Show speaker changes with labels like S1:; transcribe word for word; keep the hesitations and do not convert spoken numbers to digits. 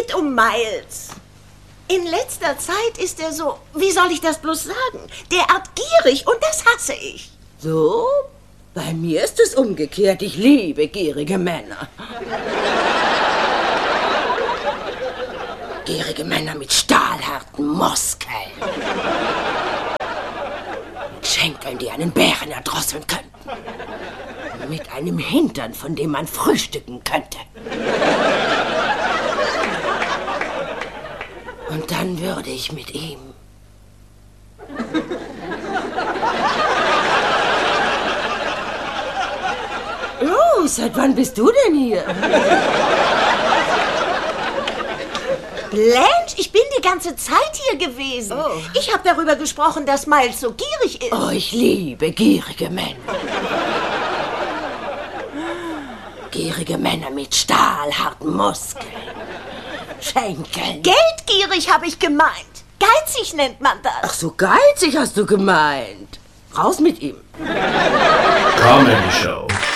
S1: geht um Miles. In letzter Zeit ist er so, wie soll ich das bloß sagen, derart gierig und das hasse ich.
S2: So? Bei mir ist es umgekehrt. Ich liebe gierige Männer. Gierige Männer mit stahlharten Muskeln. Mit Schenkeln, die einen Bären erdrosseln könnten. Mit einem Hintern, von dem man frühstücken könnte. Und dann würde ich mit ihm... Oh, seit wann bist du denn hier?
S1: Blanche, ich bin die ganze Zeit hier gewesen.
S2: Oh.
S1: Ich habe darüber gesprochen, dass Miles so gierig ist.
S2: Oh, ich liebe gierige Männer. Gierige Männer mit stahlharten Muskeln. Schenkeln.
S1: Geldgierig habe ich gemeint. Geizig nennt man das.
S2: Ach so, geizig hast du gemeint. Raus mit ihm.
S3: Comedy Show.